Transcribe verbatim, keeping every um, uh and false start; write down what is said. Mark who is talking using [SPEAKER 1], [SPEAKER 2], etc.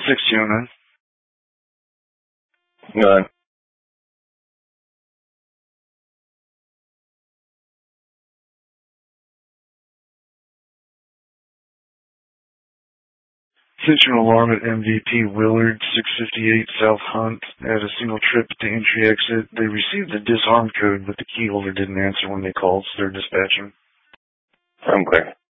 [SPEAKER 1] six two oh nine.
[SPEAKER 2] Go ahead.
[SPEAKER 1] Sent you an alarm at M V P Willard, six fifty-eight South Hunt. Had a single trip at the entry exit. They received the disarm code, but the key holder didn't answer when they called, so they're dispatching.
[SPEAKER 2] I'm clear.